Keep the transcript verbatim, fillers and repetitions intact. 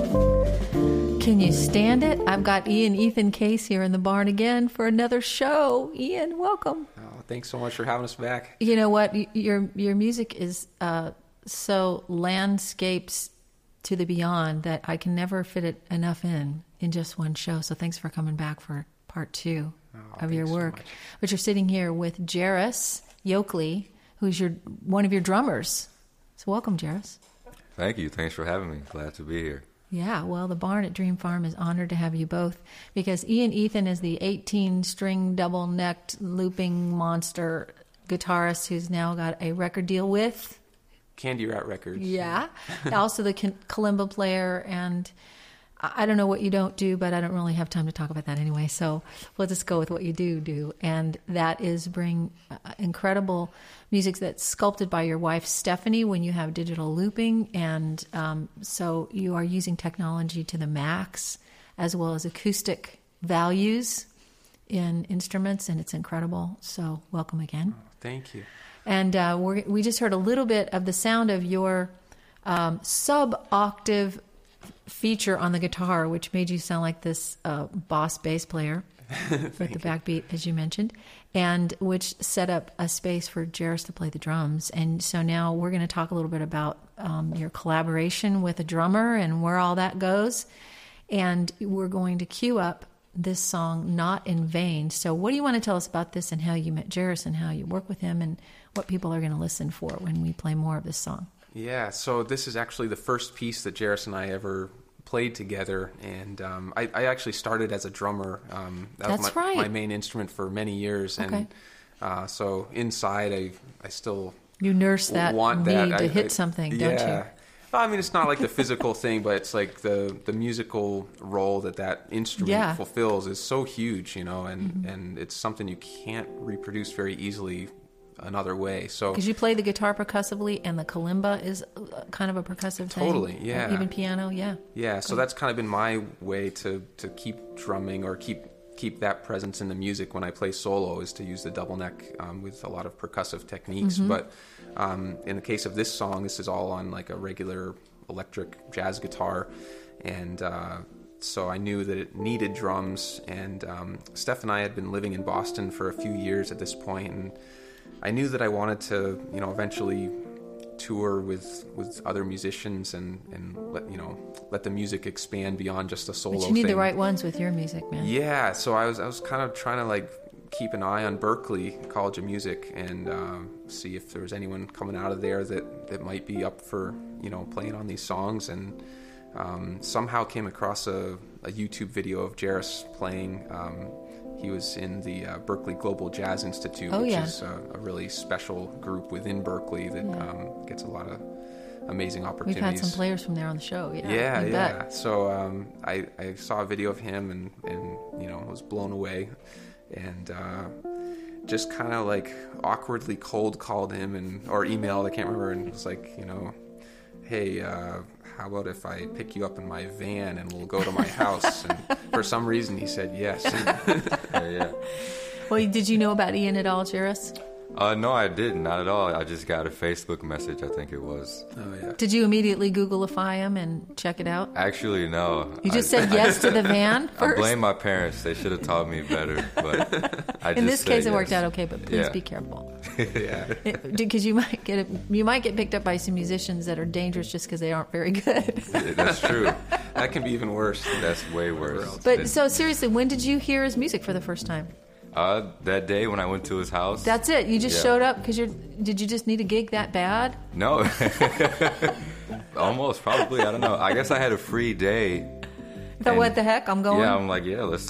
Can you stand it? I've got Ian Ethan Case here in the barn again for another show. Ian, welcome. Oh, thanks so much for having us back. You know what? Your your music is uh, so landscapes to the beyond that I can never fit it enough in in just one show. So thanks for coming back for part two oh, of your work. So but you're sitting here with Jairus Yokley, who's your one of your drummers. So welcome, Jairus. Thank you. Thanks for having me. Glad to be here. Yeah, well, the barn at Dream Farm is honored to have you both because Ian Ethan is the eighteen-string, double-necked, looping monster guitarist who's now got a record deal with Candy Rat Records. Yeah, also the kalimba player, and I don't know what you don't do, but I don't really have time to talk about that anyway, so we'll just go with what you do do, and that is bring uh, incredible music that's sculpted by your wife, Stephanie, when you have digital looping, and um, so you are using technology to the max, as well as acoustic values in instruments, and it's incredible, so welcome again. Oh, thank you. And uh, we're, we just heard a little bit of the sound of your um, sub-octave feature on the guitar, which made you sound like this uh, boss bass player with the backbeat, as you mentioned, and which set up a space for Jairus to play the drums. And so now we're going to talk a little bit about um, your collaboration with a drummer and where all that goes. And we're going to cue up this song, Not in Vain. So what do you want to tell us about this and how you met Jairus and how you work with him and what people are going to listen for when we play more of this song? Yeah, so this is actually the first piece that Jairus and I ever played together, and um, I, I actually started as a drummer. Um, that That's was my, right. my main instrument for many years, Okay. and uh, so inside I I still You nurse that want need that. to I, hit I, something, yeah. don't you? Well, I mean, it's not like the physical thing, but it's like the, the musical role that that instrument Yeah. fulfills is so huge, you know, and, Mm-hmm. and it's something you can't reproduce very easily another way. So Because you play the guitar percussively, and the kalimba is uh, kind of a percussive thing. Totally, yeah. And even piano, yeah. Yeah, so that's kind of been my way to, to keep drumming or keep keep that presence in the music when I play solo, is to use the double neck um, with a lot of percussive techniques. Mm-hmm. But um, in the case of this song, this is all on like a regular electric jazz guitar, and uh, so I knew that it needed drums. And um, Steph and I had been living in Boston for a few years at this point, and I knew that I wanted to, you know, eventually tour with with other musicians and and let you know let the music expand beyond just a solo But you need thing. the right ones with your music, man. Yeah, so I was I was kind of trying to like keep an eye on Berklee College of Music and um, see if there was anyone coming out of there that that might be up for, you know, playing on these songs, and um, somehow came across a, a YouTube video of Jairus playing. Um, He was in the uh, Berklee Global Jazz Institute, Oh, which yeah. is a, a really special group within Berklee that Yeah. um, gets a lot of amazing We've opportunities. had some players from there on the show. Yeah, Yeah, you yeah. bet. So um, I, I saw a video of him and, and you know, was blown away, and uh, just kind of like awkwardly cold called him and or emailed, I can't remember, and was like, you know, hey, uh, how about if I pick you up in my van and we'll go to my house? And for some reason he said yes. Yeah, yeah. Well, did you know about Ian at all, Jairus? Uh, no, I didn't. Not at all. I just got a Facebook message, I think it was. Oh, yeah. Did you immediately Googleify him and check it out? Actually, no. You just I, said yes to the van I first? blame my parents. They should have taught me better. But I In just this said case, it yes. worked out okay, but please Yeah. be careful. Yeah. Because you might get you might get picked up by some musicians that are dangerous just because they aren't very good. That's true. That can be even worse. That's way worse. But so seriously, when did you hear his music for the first time? Uh, that day when I went to his house. That's it. You just Yeah. showed up because you're. Did you just need a gig that bad? No. Almost, probably. I don't know. I guess I had a free day. So And- what the heck? I'm going. Yeah, I'm like, yeah, let's